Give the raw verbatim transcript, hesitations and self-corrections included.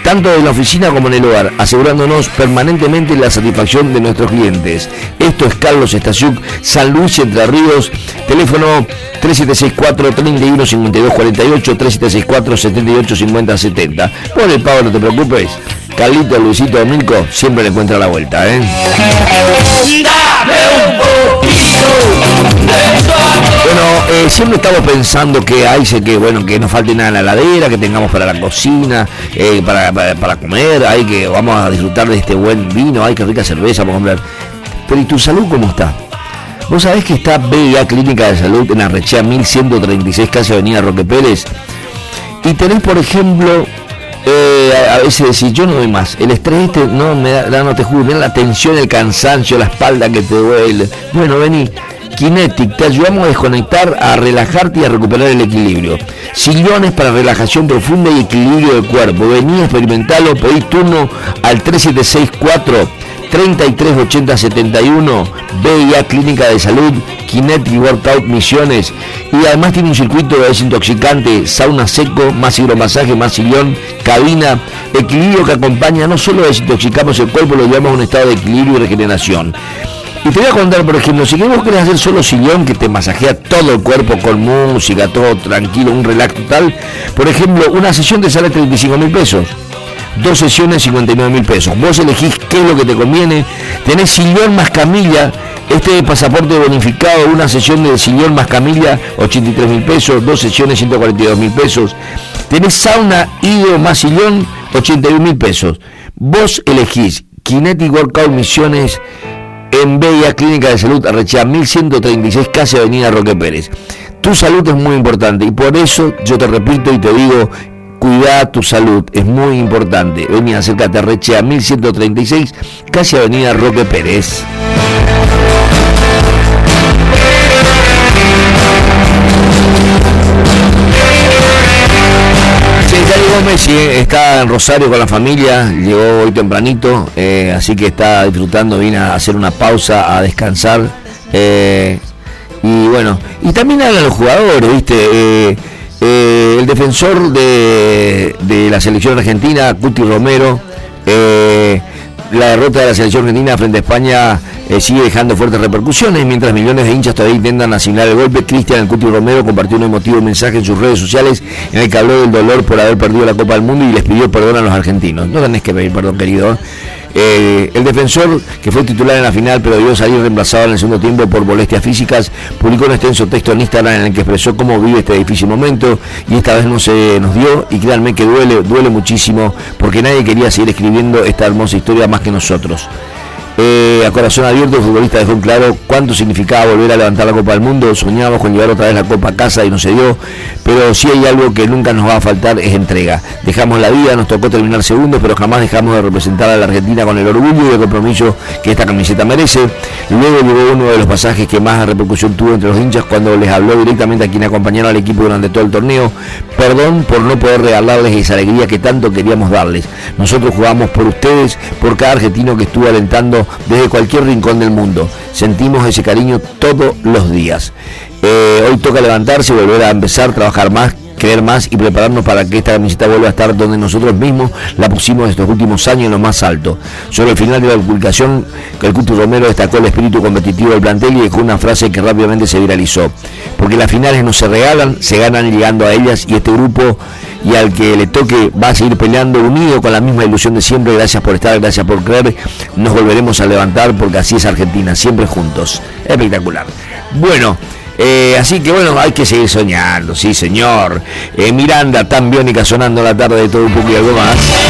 tanto en la oficina como en el hogar, asegurándonos permanentemente la satisfacción de nuestros clientes. Esto es Carlos Stasiuk, San Luis, Entre Ríos, teléfono tres siete seis cuatro, tres uno, cinco dos cuatro ocho, tres siete seis cuatro, siete ocho cinco cero siete cero. Por el pago no te preocupes, Carlito, Luisito, Milko, siempre le encuentra la vuelta, ¿eh? Bueno, eh, siempre estamos pensando que hay que bueno que no falte nada en la heladera, que tengamos para la cocina, eh, para, para, para comer, hay que vamos a disfrutar de este buen vino, hay que rica cerveza para comprar. Pero ¿y tu salud cómo está? Vos sabés que está B I A Clínica de Salud en Arrechea mil ciento treinta y seis, casi Avenida Roque Pérez, y tenés, por ejemplo, eh, a veces decís, yo no doy más, el estrés este no me da, no te juro, mira la tensión, el cansancio, la espalda que te duele. Bueno, vení, Kinetic, te ayudamos a desconectar, a relajarte y a recuperar el equilibrio. Sillones para relajación profunda y equilibrio del cuerpo. Vení, experimentalo, pedí turno al tres siete seis cuatro, tres tres ocho cero siete uno, B I A Clínica de Salud, Kinetic Workout Misiones, y además tiene un circuito desintoxicante, sauna seco, más hidromasaje, más sillón, cabina, equilibrio que acompaña, no solo desintoxicamos el cuerpo, lo llevamos a un estado de equilibrio y regeneración. Y te voy a contar, por ejemplo, si vos querés hacer solo sillón que te masajea todo el cuerpo con música, todo tranquilo, un relax total, por ejemplo, una sesión te sale treinta y cinco mil pesos. Dos sesiones, cincuenta y nueve mil pesos. Vos elegís qué es lo que te conviene. Tenés sillón más camilla, este pasaporte bonificado, una sesión de sillón más camilla, ochenta y tres mil pesos, dos sesiones, ciento cuarenta y dos mil pesos. Tenés sauna, hidro más sillón, ochenta y un mil pesos. Vos elegís Kinetic Workout Misiones en B I A Clínica de Salud, Arrechea mil ciento treinta y seis, casi Avenida Roque Pérez. Tu salud es muy importante y por eso yo te repito y te digo, cuida tu salud, es muy importante. Vení, acércate a Arrechea mil ciento treinta y seis, casi Avenida Roque Pérez. Sí, ya llegó Messi, eh, está en Rosario con la familia, llegó hoy tempranito, eh, así que está disfrutando, vine a hacer una pausa, a descansar, eh, y bueno, y también hablan los jugadores, viste, eh, Eh, el defensor de, de la selección argentina, Cuti Romero, eh, la derrota de la selección argentina frente a España eh, sigue dejando fuertes repercusiones, mientras millones de hinchas todavía intentan asimilar el golpe. Cristian el Cuti Romero compartió un emotivo mensaje en sus redes sociales en el que habló del dolor por haber perdido la Copa del Mundo y les pidió perdón a los argentinos. No tenés que pedir perdón, querido. Eh, el defensor, que fue titular en la final pero debió salir reemplazado en el segundo tiempo por molestias físicas, publicó un extenso texto en Instagram en el que expresó cómo vive este difícil momento, y esta vez no se nos dio, y créanme que duele, duele muchísimo, porque nadie quería seguir escribiendo esta hermosa historia más que nosotros. Eh, a corazón abierto, el futbolista dejó en claro cuánto significaba volver a levantar la Copa del Mundo. Soñábamos con llevar otra vez la Copa a casa y no se dio, pero si hay algo que nunca nos va a faltar es entrega. Dejamos la vida, nos tocó terminar segundos, pero jamás dejamos de representar a la Argentina con el orgullo y el compromiso que esta camiseta merece. Luego llegó uno de los pasajes que más repercusión tuvo entre los hinchas, cuando les habló directamente a quien acompañaron al equipo durante todo el torneo. Perdón por no poder regalarles esa alegría que tanto queríamos darles. Nosotros jugamos por ustedes, por cada argentino que estuvo alentando desde cualquier rincón del mundo. Sentimos ese cariño todos los días. Eh, hoy toca levantarse, volver a empezar, trabajar más, creer más y prepararnos para que esta camiseta vuelva a estar donde nosotros mismos la pusimos estos últimos años, en lo más alto. Sobre el final de la publicación, el Cuti Romero destacó el espíritu competitivo del plantel y dejó una frase que rápidamente se viralizó: porque las finales no se regalan, se ganan llegando a ellas, y este grupo y al que le toque va a seguir peleando unido con la misma ilusión de siempre. Gracias por estar, gracias por creer, nos volveremos a levantar porque así es Argentina, siempre juntos. Espectacular. Bueno, Eh, así que bueno, hay que seguir soñando, sí señor. eh, Miranda, tan biónica, sonando la tarde de todo un poco y algo más.